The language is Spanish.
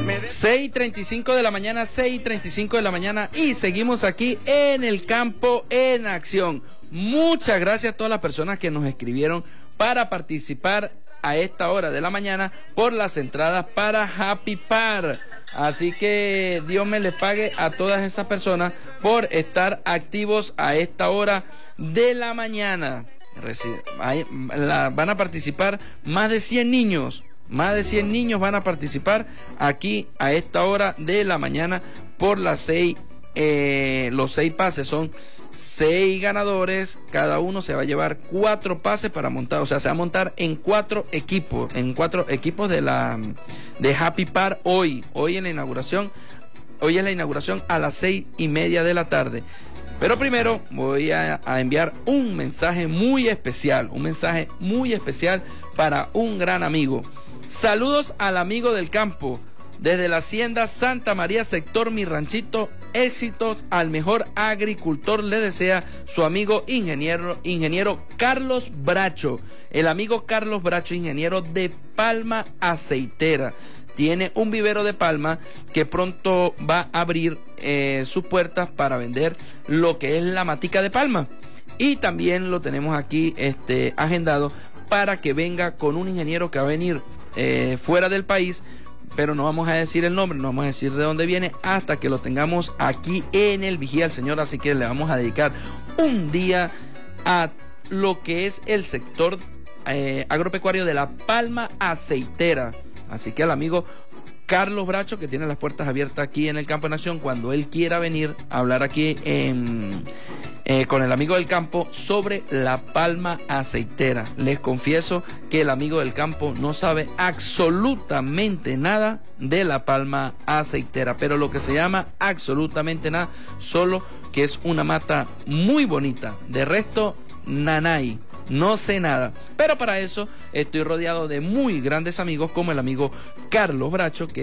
6:35 de la mañana, 6:35 de la mañana y seguimos aquí en el campo en acción. Muchas gracias a todas las personas que nos escribieron para participar a esta hora de la mañana por las entradas para Happy Par. Así que Dios me les pague a todas esas personas por estar activos a esta hora de la mañana. Van a participar más de 100 niños. Más de 100 niños van a participar aquí a esta hora de la mañana por las 6, los 6 pases. Son 6 ganadores, cada uno se va a llevar 4 pases para montar, o sea, se va a montar en 4 equipos, de Happy Par hoy en la inauguración. Hoy es la inauguración a las 6:30 de la tarde. Pero primero voy a enviar un mensaje muy especial para un gran amigo. Saludos al amigo del campo, desde la hacienda Santa María, sector Mi Ranchito. Éxitos al mejor agricultor, le desea su amigo ingeniero Carlos Bracho. El amigo Carlos Bracho, ingeniero de Palma Aceitera. Tiene un vivero de palma que pronto va a abrir sus puertas para vender lo que es la matica de palma. Y también lo tenemos aquí agendado para que venga con un ingeniero que va a venir fuera del país, pero no vamos a decir el nombre, no vamos a decir de dónde viene hasta que lo tengamos aquí en el Vigía del Señor. Así que le vamos a dedicar un día a lo que es el sector agropecuario de la palma aceitera. Así que al amigo Carlos Bracho, que tiene las puertas abiertas aquí en el Campo en Acción, cuando él quiera venir a hablar aquí con el amigo del campo sobre la palma aceitera. Les confieso que el amigo del campo no sabe absolutamente nada de la palma aceitera, pero lo que se llama absolutamente nada, solo que es una mata muy bonita. De resto, nanay, no sé nada. Pero para eso estoy rodeado de muy grandes amigos como el amigo Carlos Bracho, que